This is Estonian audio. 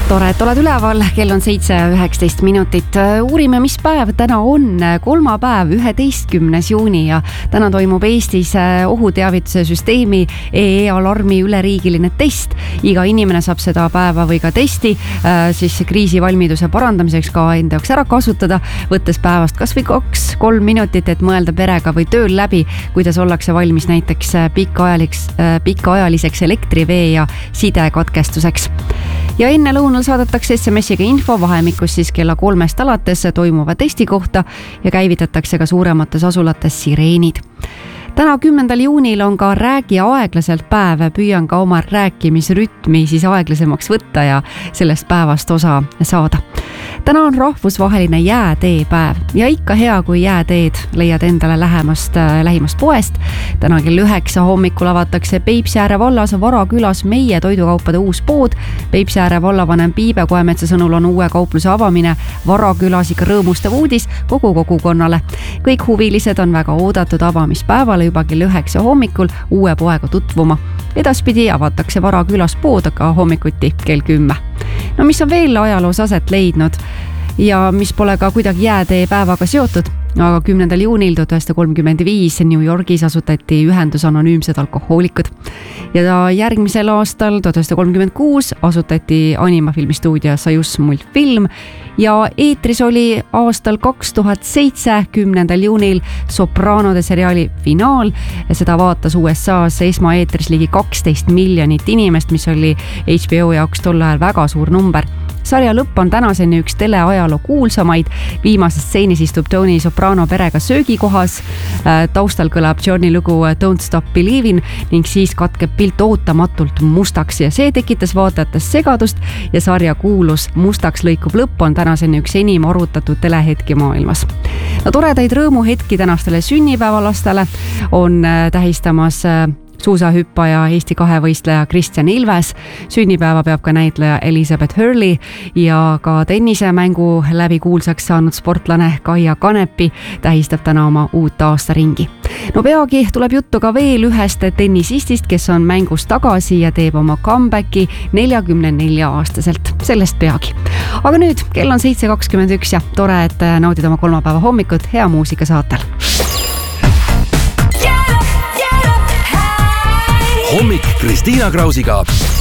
Tore, et oled üleval, kell on 7:19 minutit. Uurime, mis päev täna on. Kolmapäev, 11. juuni ja täna toimub Eestis ohuteavituse süsteemi EE-alarmi üleriigiline test. Iga inimene saab seda päeva või ka testi siis kriisivalmiduse parandamiseks ka enda jaoks ära kasutada, võttes päevast kas või 2-3 minutit, et mõelda perega või tööl läbi, kuidas ollakse valmis näiteks pikaajaliseks elektrivee ja sidekatkestuseks. Ja enne lõunal saadetakse SMS-iga info vahemikus siis kella 3 alates toimuva testi kohta ja käivitatakse ka suuremates asulates sireenid. Täna 10. juunil on ka räägi aeglaselt päev. Püüan ka oma rääkimisrütmi siis aeglasemaks võtta ja sellest päevast osa saada. Täna on rahvusvaheline jääteepäev ja ikka hea, kui jääteed leiad endale lähimast poest. Täna kell 9 hommikul avatakse Peipsiääre vallas Varakülas Meie toidukaupade uus pood. Peipsiääre vallavanem Piibe Koemetsa sõnul on uue kaupluse avamine Varakülas ikka rõõmustav uudis kogu kogukonnale. Kõik huvilised on väga oodatud avamispäevale juba kell 9 hommikul uue poega tutvuma. Edaspidi avatakse Varakülas pood aga hommikuti kell 10. No mis on veel ajaloos aset leidnud ja mis pole ka kuidagi jääteepäevaga seotud, aga 10. juunil 1935 New Yorgis asutati ühendus Anonüümsed alkohoolikud ja järgmisel aastal 1936 asutati animafilmistuudio Sajus multfilm ja eetris oli aastal 2007 10. juunil Sopraanode seriaali finaal. Seda vaatas USA's esmaeetris ligi 12 miljonit inimest, mis oli HBO jaoks tol ajal väga suur number. Sarja lõpp on tänaseni üks teleajaloo kuulsamaid. Viimases stseenis istub Tony Soprano perega söögikohas. Taustal kõlab Johnny lugu Don't Stop Believin' ning siis katkeb pilt ootamatult mustaks ja see tekitas vaatajatest segadust ja sarja kuulus mustaks lõikuv lõpp on tänaseni üks enim arutatud telehetki maailmas. No toredaid rõõmuhetki tänastele sünnipäevalastele on tähistamas suusahüppaja Eesti kahevõistleja Kristjan Ilves. Sünnipäeva peab ka näitleja Elizabeth Hurley ja ka tennisemängu läbi kuulsaks saanud sportlane Kaia Kanepi tähistab täna oma uut aastaringi. No peagi tuleb juttu ka veel ühest tennisistist, kes on mängus tagasi ja teeb oma comebacki 44-aastaselt. Sellest peagi. Aga nüüd kell on 7:21 ja tore, et naudid oma kolmapäeva hommikut hea muusika saatel. Hommik Kristiina Krausiga